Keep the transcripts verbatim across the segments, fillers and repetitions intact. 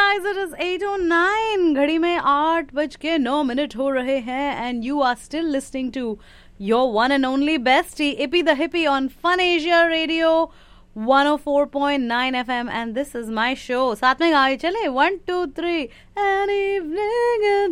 guys, it is eight oh nine. घड़ी में आठ बज के नौ मिनट हो रहे हैं and you are still listening to your one and only bestie, Ippy the Hippie on Fun Asia Radio one oh four point nine F M and this is my show. साथ में गाए चले one, two, three. An evening in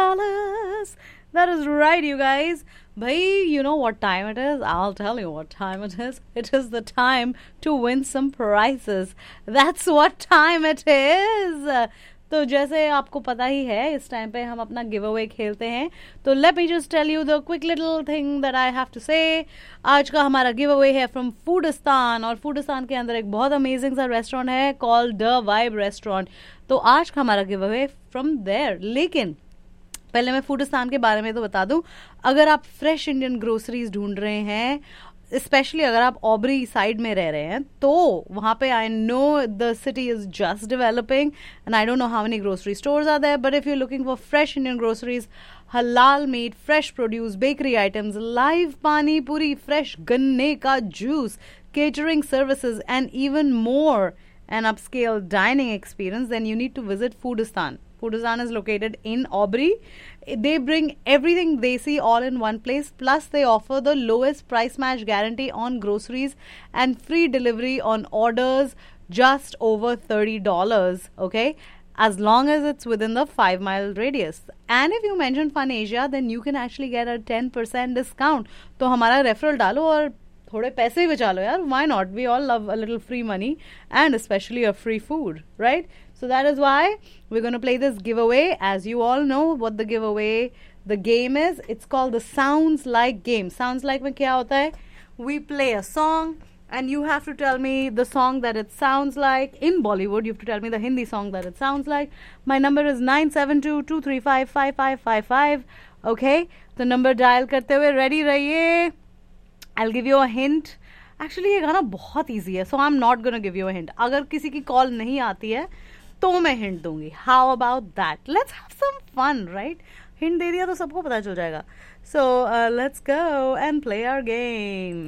Dallas. That is right, you guys. Bhai, you know what time it is? I'll tell you what time it is. It is the time to win some prizes. That's what time it is. तो जैसे आपको पता ही है इस time पे हम अपना give away खेलते हैं. तो let me just tell you the quick little thing that I have to से. आज का हमारा गिव अवे है फ्रॉम फूडिस्तान और फूडिस्तान के अंदर एक बहुत अमेजिंग सा रेस्टोरेंट है कॉल्ड द वाइब रेस्टोरेंट. तो आज का हमारा गिव अवे फ्रॉम देयर. लेकिन पहले मैं फूडिस्तान के बारे में तो बता दूं, अगर आप फ्रेश इंडियन ग्रोसरीज ढूंढ रहे हैं, स्पेशली अगर आप ऑबरी साइड में रह रहे हैं, तो वहां पे I know the city is just developing and I don't know how many grocery stores are there, but if you looking for fresh Indian groceries, हलाल meet, fresh produce, bakery items, live पानी पूरी, fresh गन्ने का juice, catering services and even more an upscale dining experience, then you need to visit Foodistan. Foodistan is located in Aubrey. They bring everything desi all in one place, plus they offer the lowest price match guarantee on groceries and free delivery on orders just over thirty dollars, okay? As long as it's within the five mile radius. And if you mention Fun Asia, then you can actually get a ten percent discount. तो हमारा referral डालो और थोड़े पैसे ही बचा लो यार. Why not? We all love a little free money and especially a free food, right? So that is why we're going to play this giveaway. As you all know what the giveaway, the game is. It's called the Sounds Like game. Sounds Like में क्या होता है? We play a song and you have to tell me the song that it sounds like. In Bollywood, you have to tell me the Hindi song that it sounds like. My number is nine seven two, two three five, five five five five. Okay? तो number dial करते हुए ready रहिए. I'll give you a hint. Actually ये गाना बहुत easy है, so I'm not gonna give you a hint. अगर किसी की कॉल नहीं आती है तो मैं हिंट दूंगी. How about that? Let's have some fun, right? Hint दे दिया तो सबको पता चल जाएगा. So uh, let's go and play our game.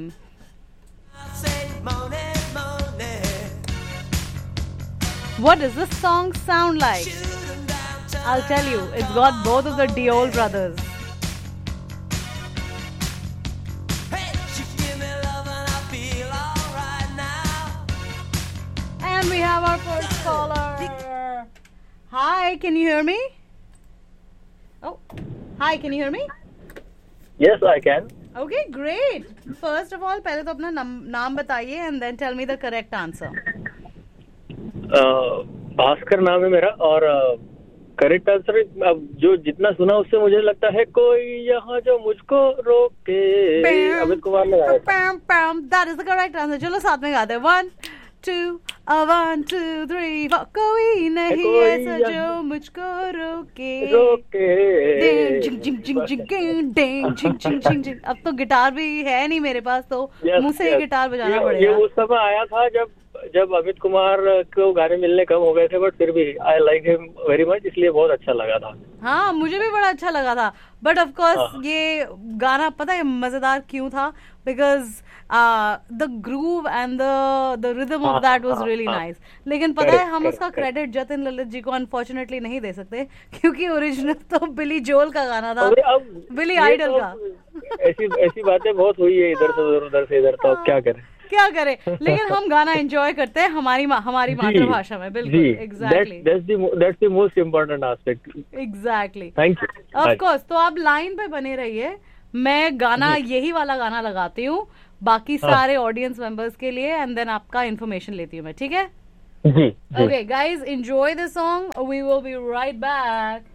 What does this song sound like? I'll tell you. It's got both of the Diol brothers. And we have our first caller. Hi, can you hear me? Oh, hi, can you hear me? Yes, I can. Okay, great. First of all, पहले तो अपना नाम बताइए and then tell me the correct answer. uh, Bhaskar नाम है मेरा और correct uh, answer अब जो जितना सुना उससे मुझे लगता है कोई यहाँ जो मुझको रोके. अमित कुमार ने गाया था. That is the correct answer. चलो साथ में गाते हैं. One, two, uh, one, two, three, four. कोई नहीं ऐसा जो मुझको रोके रोके. जिंग जिंग जिंग जिंग जिंग जिंग जिंग जिंग जिंग. अब तो गिटार भी है नहीं मेरे पास, तो मुंह से ही गिटार बजाना पड़ेगा. ये उस समय आया था जब जब अमित कुमार को गाने मिलने कम हो गए थे, बट फिर भी I like him very much, इसलिए बहुत अच्छा लगा था. हाँ, मुझे भी बड़ा अच्छा लगा था. बट ऑफ कोर्स ये गाना पता है मजेदार क्यों था? Because the groove and the the rhythm of that was really nice. लेकिन पता है हम उसका क्रेडिट जतिन ललित जी को अनफॉर्चुनेटली नहीं दे सकते, क्योंकि ओरिजिनल तो बिली जोल का गाना था, बिली आइडल का. ऐसी ऐसी बातें बहुत हुई है इधर से उधर, उधर से इधर, तो क्या करें क्या करें. लेकिन हम गाना एंजॉय करते हैं हमारी हमारी मातृभाषा में. बिल्कुल, exactly. That's the most important aspect. Exactly. Thank you. Of course. तो आप लाइन पे बने रहिए, मैं गाना यही वाला गाना लगाती हूँ बाकी सारे ऑडियंस मेंबर्स के लिए एंड देन आपका इन्फॉर्मेशन लेती हूँ मैं. ठीक है? जी. Okay guys, enjoy the song. We will be right back.